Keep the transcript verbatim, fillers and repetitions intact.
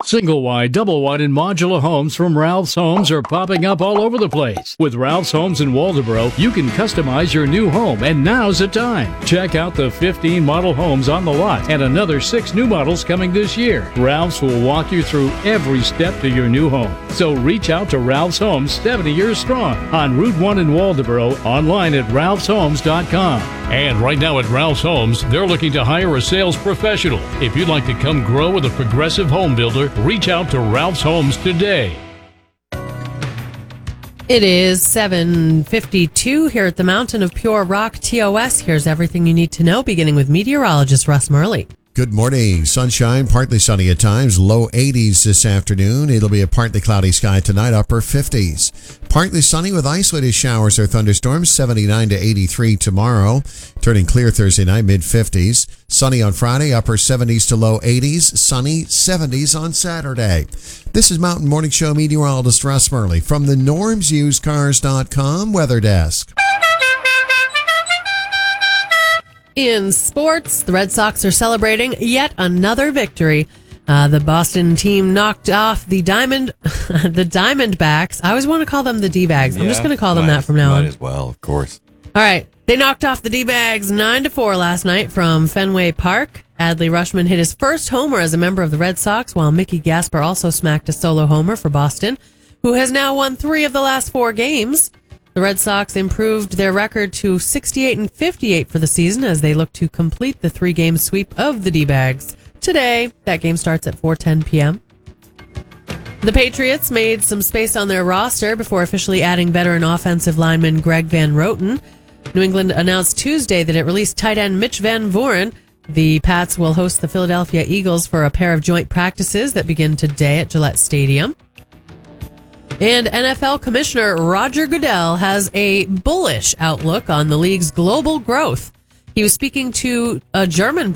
Single wide, double wide, and modular homes from Ralph's Homes are popping up all over the place. With Ralph's Homes in Waldoboro, you can customize your new home, and now's the time. Check out the fifteen model homes on the lot and another six new models coming this year. Ralph's will walk you through every step to your new home. So reach out to Ralph's Homes, seventy years strong, on Route one in Waldoboro, online at ralphs homes dot com. And right now at Ralph's Homes, they're looking to hire a sales professional. If you'd like to come grow with a progressive home builder, reach out to Ralph's Homes today. It is seven fifty-two here at the Mountain of Pure Rock T O S. Here's everything you need to know, beginning with meteorologist Russ Murley. Good morning. Sunshine, partly sunny at times, low eighties this afternoon. It'll be a partly cloudy sky tonight, upper fifties. Partly sunny with isolated showers or thunderstorms, seventy-nine to eighty-three tomorrow. Turning clear Thursday night, mid-fifties. Sunny on Friday, upper seventies to low eighties. Sunny, seventies on Saturday. This is Mountain Morning Show meteorologist Russ Murley from the norms used cars dot com Weather Desk. In sports, the Red Sox are celebrating yet another victory. Uh, the Boston team knocked off the Diamond, the Diamondbacks. I always want to call them the D-Bags. I'm Yeah, just going to call them might- that from now might on. as well, of course. All right. They knocked off the D-Bags nine to four last night from Fenway Park. Adley Rutschman hit his first homer as a member of the Red Sox, while Mickey Gasper also smacked a solo homer for Boston, who has now won three of the last four games. The Red Sox improved their record to sixty-eight and fifty-eight for the season as they look to complete the three-game sweep of the D-Bags. Today, that game starts at four ten p.m. The Patriots made some space on their roster before officially adding veteran offensive lineman Greg Van Roten. New England announced Tuesday that it released tight end Mitch Van Voren. The Pats will host the Philadelphia Eagles for a pair of joint practices that begin today at Gillette Stadium. And N F L Commissioner Roger Goodell has a bullish outlook on the league's global growth. He was speaking to a German